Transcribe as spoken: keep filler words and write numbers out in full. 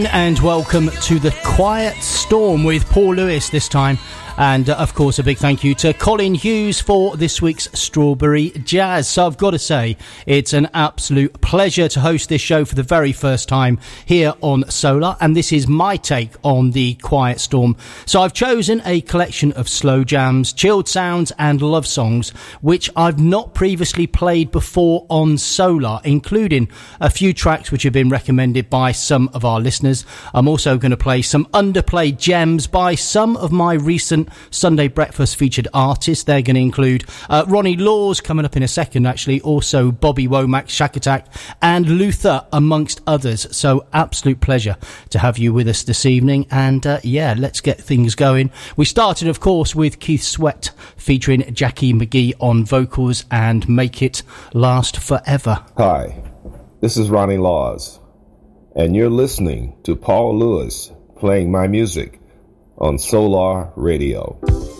And welcome to The Quiet Storm with Paul Lewis this time. And, uh, of course, a big thank you to Colin Hughes for this week's Strawberry Jazz. So I've got to say, it's an absolute pleasure to host this show for the very first time here on Solar. And this is my take on The Quiet Storm. So I've chosen a collection of slow jams, chilled sounds and love songs, which I've not previously played before on Solar, including a few tracks which have been recommended by some of our listeners. I'm also going to play some underplayed gems by some of my recent Sunday Breakfast featured artists. They're going to include uh, Ronnie Laws coming up in a second, actually, also Bobby Womack, Shack Attack and Luther, amongst others. So absolute pleasure to have you with us this evening. And uh, yeah, let's get things going. We started, of course, with Keith Sweat featuring Jackie McGee on vocals and Make It Last Forever. Hi, this is Ronnie Laws, and you're listening to Paul Lewis playing my music on Solar Radio.